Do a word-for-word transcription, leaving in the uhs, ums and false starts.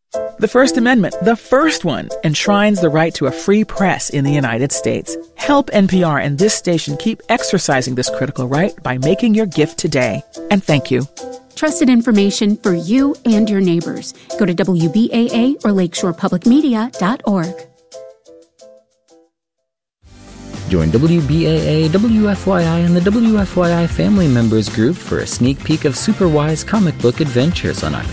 The First Amendment, the first one, enshrines the right to a free press in the United States. Help N P R and this station keep exercising this critical right by making your gift today. And thank you. Trusted information for you and your neighbors. Go to W B A A or lakeshore public media dot org. Join W B A A, W F Y I, and the W F Y I Family Members Group for a sneak peek of Superwise comic book adventures on October